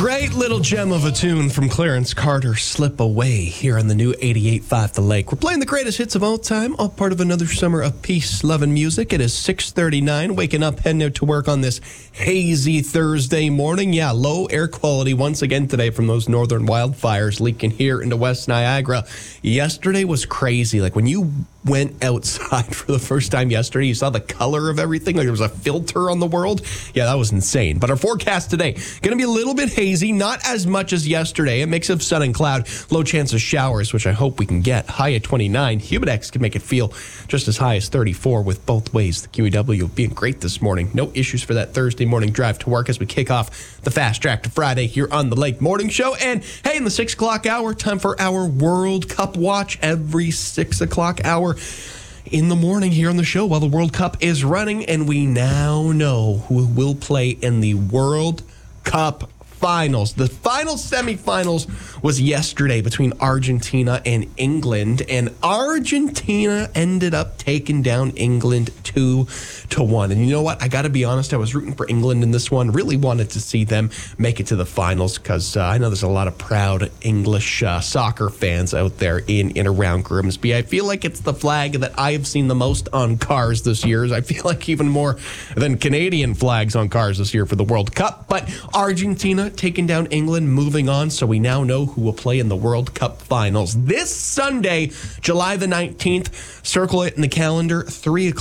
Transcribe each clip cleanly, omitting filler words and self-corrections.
Great little gem of a tune from Clarence Carter, Slip Away, here on the new 88.5 The Lake. We're playing the greatest hits of all time, all part of another summer of peace, love, and music. It is 6:39, waking up, heading out to work on this hazy Thursday morning. Yeah, low air quality once again today from those northern wildfires leaking here into West Niagara. Yesterday was crazy. Like when you went outside for the first time yesterday, you saw the color of everything, like there was a filter on the world. Yeah, that was insane. But our forecast today, going to be a little bit hazy, not as much as yesterday. A mix of sun and cloud, low chance of showers, which I hope we can get. High at 29. Humidex can make it feel just as high as 34 with both ways. The QEW being great this morning. No issues for that Thursday morning drive to work as we kick off the Fast Track to Friday here on the Lake Morning Show. And hey, in the 6 o'clock hour, time for our World Cup watch every 6 o'clock hour in the morning here on the show while the World Cup is running, and we now know who will play in the World Cup finals. The final semifinals was yesterday between Argentina and England, and Argentina ended up taking down England 2-1. And you know what? I got to be honest, I was rooting for England in this one. Really wanted to see them make it to the finals because I know there's a lot of proud English soccer fans out there in and around Grimsby. I feel like it's the flag that I have seen the most on cars this year. I feel like even more than Canadian flags on cars this year for the World Cup. But Argentina taking down England, moving on, so we now know who will play in the World Cup finals. This Sunday, July the 19th, circle it in the calendar, 3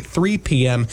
p.m.,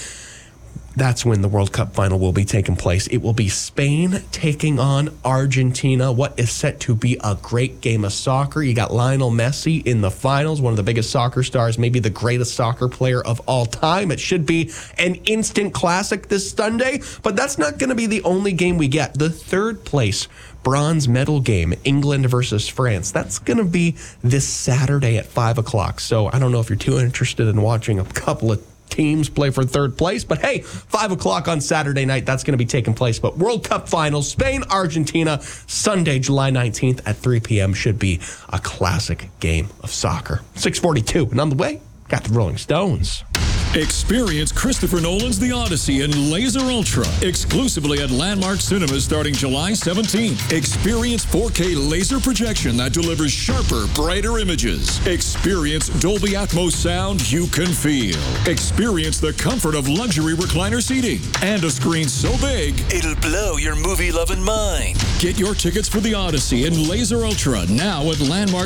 that's when the World Cup final will be taking place. It will be Spain taking on Argentina. What is set to be a great game of soccer. You got Lionel Messi in the finals, one of the biggest soccer stars, maybe the greatest soccer player of all time. It should be an instant classic this Sunday, but that's not going to be the only game we get. The third place bronze medal game, England versus France. That's going to be this Saturday at 5 o'clock. So I don't know if you're too interested in watching a couple of teams play for third place, but hey, 5 o'clock on Saturday night, that's going to be taking place. But World Cup finals, Spain, Argentina, Sunday, July 19th at 3 p.m. should be a classic game of soccer. 6:42, and on the way, got the Rolling Stones. Experience Christopher Nolan's The Odyssey in Laser Ultra, exclusively at Landmark Cinemas starting July 17th. Experience 4K laser projection that delivers sharper, brighter images. Experience Dolby Atmos sound you can feel. Experience the comfort of luxury recliner seating and a screen so big, it'll blow your movie-loving mind. Get your tickets for The Odyssey in Laser Ultra now at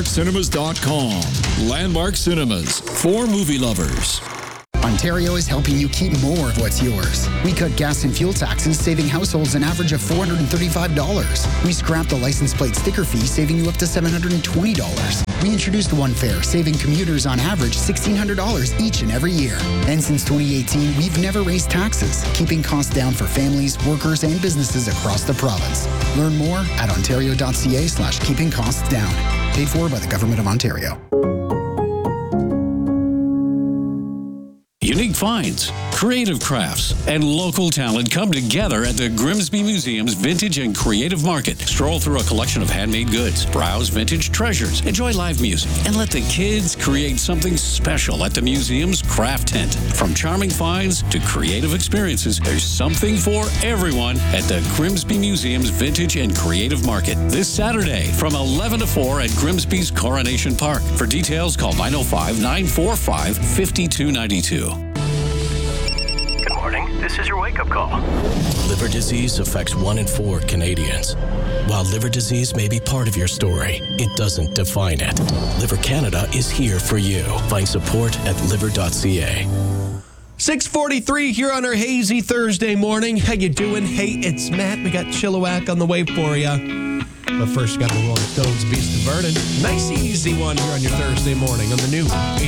landmarkcinemas.com. Landmark Cinemas, for movie lovers. Ontario is helping you keep more of what's yours. We cut gas and fuel taxes, saving households an average of $435. We scrapped the license plate sticker fee, saving you up to $720. We introduced One Fare, saving commuters on average $1,600 each and every year. And since 2018, we've never raised taxes, keeping costs down for families, workers, and businesses across the province. Learn more at ontario.ca/keeping costs down. Paid for by the Government of Ontario. Unique finds, creative crafts, and local talent come together at the Grimsby Museum's Vintage and Creative Market. Stroll through a collection of handmade goods, browse vintage treasures, enjoy live music, and let the kids create something special at the museum's craft tent. From charming finds to creative experiences, there's something for everyone at the Grimsby Museum's Vintage and Creative Market this Saturday from 11 to 4 at Grimsby's Coronation Park. For details, call 905-945-5292. Good morning. This is your wake-up call. Liver disease affects 1 in 4 Canadians. While liver disease may be part of your story, it doesn't define it. Liver Canada is here for you. Find support at liver.ca. 6:43 here on our hazy Thursday morning. How you doing? Hey, it's Matt. We got Chilliwack on the way for you. But first, got the Rolling Stones' Beast of Burden. Nice, easy one here on your Thursday morning on the new